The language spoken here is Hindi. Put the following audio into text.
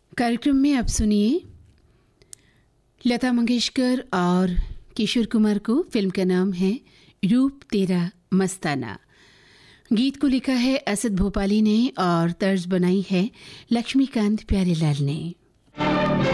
कार्यक्रम में अब सुनिए लता मंगेशकर और किशोर कुमार को। फिल्म का नाम है रूप तेरा मस्ताना। गीत को लिखा है असद भोपाली ने और तर्ज बनाई है लक्ष्मीकांत प्यारेलाल ने।